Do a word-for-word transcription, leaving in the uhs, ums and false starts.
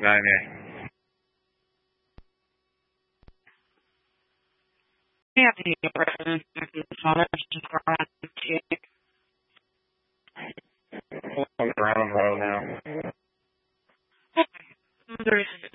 nine A. Yeah, the residents of the father just around On the ground row now. there is